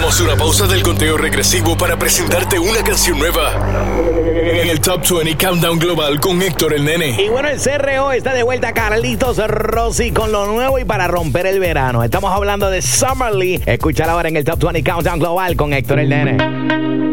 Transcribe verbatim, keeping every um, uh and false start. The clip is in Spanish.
Tomamos una pausa del conteo regresivo para presentarte una canción nueva en el Top veinte Countdown Global con Héctor el Nene. Y bueno, el C R O está de vuelta, Carlitos Rossi, con lo nuevo y para romper el verano. Estamos hablando de Summer Lee. Escúchala ahora en el Top veinte Countdown Global con Héctor el Nene.